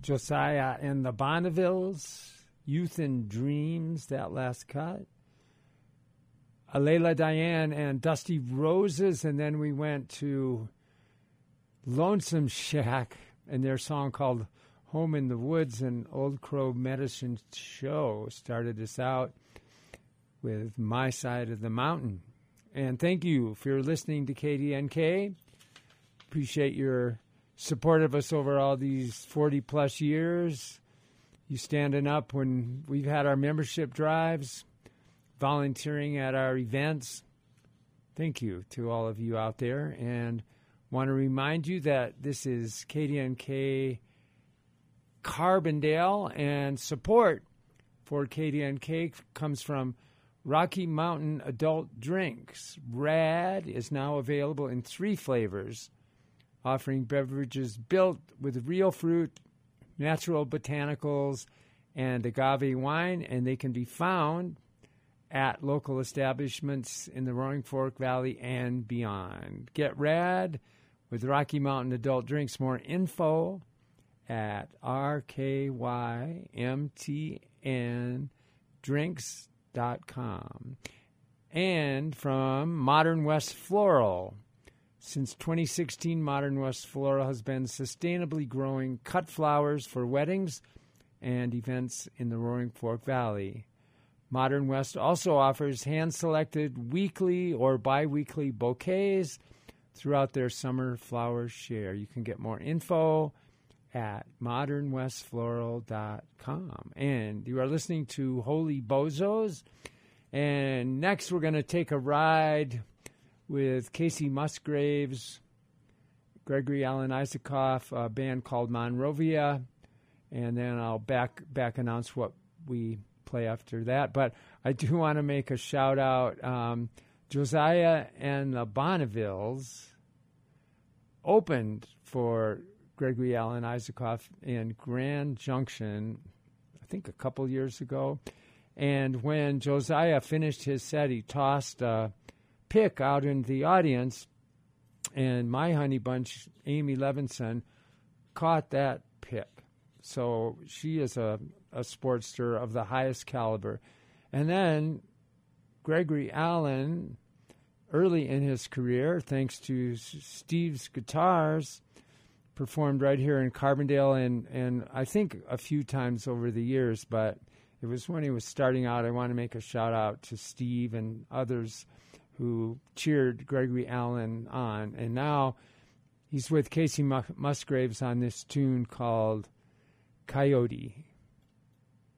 Josiah and the Bonnevilles, Youth and Dreams, that last cut. Alayla Diane and Dusty Roses, and then we went to Lonesome Shack and their song called Home in the Woods, and Old Crow Medicine Show started us out with My Side of the Mountain. And thank you for listening to KDNK. Appreciate your support of us over all these 40-plus years. You standing up when we've had our membership drives, volunteering at our events. Thank you to all of you out there. And want to remind you that this is KDNK Carbondale, and support for KDNK comes from Rocky Mountain Adult Drinks. RAD is now available in 3 flavors, offering beverages built with real fruit, natural botanicals, and agave wine, and they can be found at local establishments in the Roaring Fork Valley and beyond. Get RAD with Rocky Mountain Adult Drinks. More info at rkymtndrinks.com. And from Modern West Floral. Since 2016, Modern West Floral has been sustainably growing cut flowers for weddings and events in the Roaring Fork Valley. Modern West also offers hand-selected weekly or bi-weekly bouquets throughout their summer flower share. You can get more info at modernwestfloral.com. And you are listening to Holy Bozos. And next we're going to take a ride with Casey Musgraves, Gregory Alan Isaacoff, a band called Monrovia. And then I'll back announce what we play after that. But I do want to make a shout out. Josiah and the Bonnevilles opened for Gregory Alan Isaacoff in Grand Junction, I think a couple years ago. And when Josiah finished his set, he tossed a pick out in the audience, and my honey bunch, Amy Levinson, caught that pick. So she is a sportster of the highest caliber. And then Gregory Allen, early in his career, thanks to Steve's Guitars, performed right here in Carbondale, and I think a few times over the years, but it was when he was starting out. I want to make a shout out to Steve and others who cheered Gregory Allen on. And now he's with Casey Musgraves on this tune called Coyote.